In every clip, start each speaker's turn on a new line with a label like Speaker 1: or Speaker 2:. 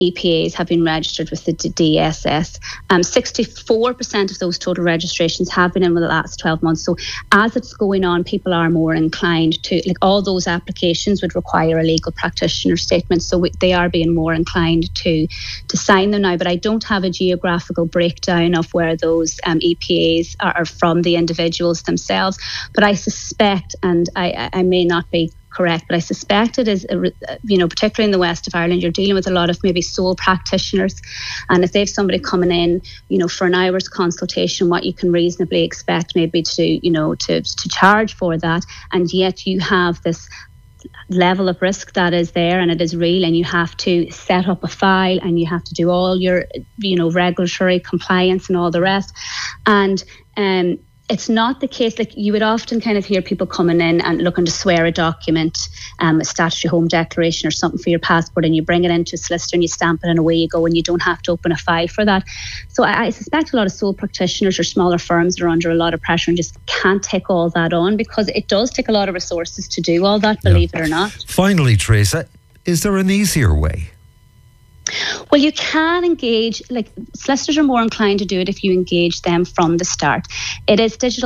Speaker 1: EPAs have been registered with the DSS. 64% of those total registrations have been in the last 12 months. So as it's going on, people are more inclined to, like, all those applications would require a legal practitioner statement. So they are being more inclined to sign them now. But I don't have a geographical breakdown of where those EPAs are from the individuals themselves. But I suspect, and I may not be correct, but I suspect it is, particularly in the west of Ireland, you're dealing with a lot of maybe sole practitioners, and if they have somebody coming in, for an hour's consultation, what you can reasonably expect maybe to charge for that, and yet you have this level of risk that is there, and it is real, and you have to set up a file, and you have to do all your regulatory compliance and all the rest, and it's not the case, like you would often kind of hear people coming in and looking to swear a document, a statutory home declaration or something for your passport, and you bring it into a solicitor and you stamp it and away you go, and you don't have to open a file for that. So I suspect a lot of sole practitioners or smaller firms are under a lot of pressure and just can't take all that on, because it does take a lot of resources to do all that, believe it or not.
Speaker 2: Finally, Teresa, is there an easier way?
Speaker 1: Well, you can engage, like solicitors are more inclined to do it if you engage them from the start. It is digital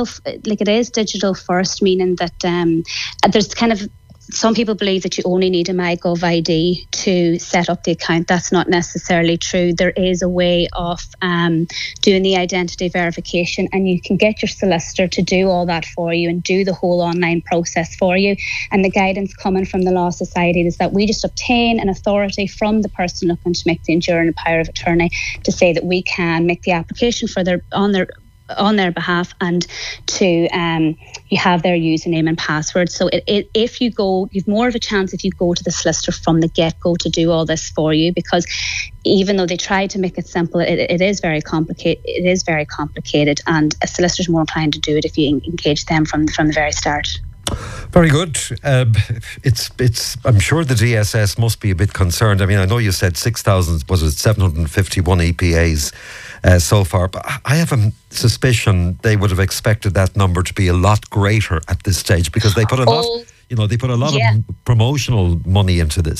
Speaker 1: first, meaning that there's kind of, some people believe that you only need a MyGov ID to set up the account. That's not necessarily true. There is a way of doing the identity verification, and you can get your solicitor to do all that for you and do the whole online process for you. And the guidance coming from the Law Society is that we just obtain an authority from the person looking to make the enduring power of attorney to say that we can make the application for on their behalf, and to you have their username and password. So if you go, you've more of a chance if you go to the solicitor from the get-go to do all this for you, because even though they try to make it simple, it is very complicated. It is very complicated, and a solicitor's more inclined to do it if you engage them from the very start.
Speaker 2: Very good. It's. I'm sure the DSS must be a bit concerned. I mean, I know you said 751 EPAs so far, but I have a suspicion they would have expected that number to be a lot greater at this stage, because they put a lot. They put a lot of promotional money into this.